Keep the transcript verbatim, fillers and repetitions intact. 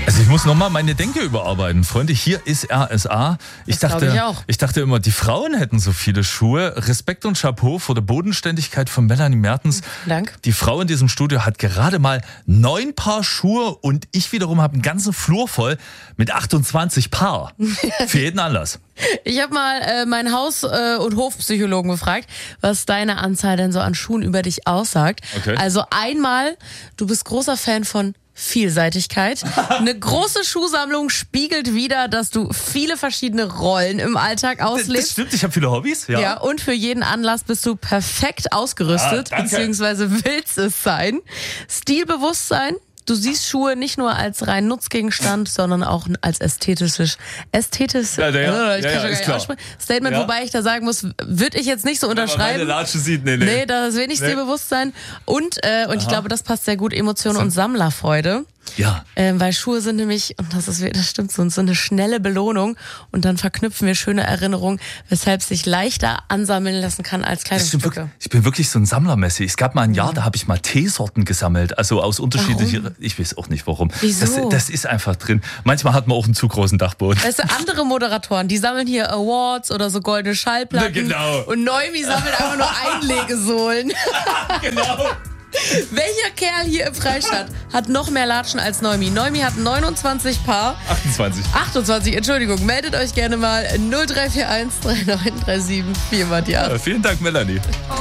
Also ich muss nochmal meine Denke überarbeiten. Freunde, hier ist R S A. Ich Das dachte, ich auch. ich dachte immer, die Frauen hätten so viele Schuhe. Respekt und Chapeau vor der Bodenständigkeit von Melanie Mertens. Dank. Die Frau in diesem Studio hat gerade mal neun Paar Schuhe und ich wiederum habe einen ganzen Flur voll mit achtundzwanzig Paar. Für jeden Anlass. Ich habe mal äh, meinen Haus- äh, und Hofpsychologen gefragt, was deine Anzahl denn so an Schuhen über dich aussagt. Okay. Also einmal, du bist großer Fan von Vielseitigkeit. Eine große Schuhsammlung spiegelt wider, dass du viele verschiedene Rollen im Alltag Das auslebst. stimmt, ich habe viele Hobbys. Ja. Ja, und für jeden Anlass bist du perfekt ausgerüstet, Ah, danke. beziehungsweise willst es sein. Stilbewusstsein. Du siehst Schuhe nicht nur als rein Nutzgegenstand, sondern auch als ästhetisches, ästhetisches Ja, ja, ja, ich ja, kann schon gar ist nicht klar. aussprechen. Statement, Ja. wobei ich da sagen muss, würde ich jetzt nicht so Wenn man meine unterschreiben. Latschen sieht, nee, nee. Nee, da ist wenig Nee. Stilbewusstsein. Und, äh, und ich glaube, das passt sehr gut, Emotion und Sammlerfreude. Ja. Ähm, weil Schuhe sind nämlich, und das ist, das stimmt so, so eine schnelle Belohnung und dann verknüpfen wir schöne Erinnerungen, weshalb es sich leichter ansammeln lassen kann als Das stimmt Kleidungsstücke. wirklich. Ich bin wirklich so ein Sammlermessi. Es gab mal ein Jahr, da habe ich mal Teesorten gesammelt, also aus unterschiedlichen. Warum? Ich weiß auch nicht warum. Wieso? Das, das ist einfach drin. Manchmal hat man auch einen zu großen Dachboden. Weißt du, andere Moderatoren, die sammeln hier Awards oder so goldene Schallplatten. Na, genau. Und Neumi sammelt einfach nur Einlegesohlen. Genau. Welcher Kerl hier im Freistaat hat noch mehr Latschen als Neumi? Neumi hat neunundzwanzig Paar. achtundzwanzig. achtundzwanzig, Entschuldigung. Meldet euch gerne mal null drei vier eins drei neun drei sieben vier Matthias. Ja, vielen Dank, Melanie.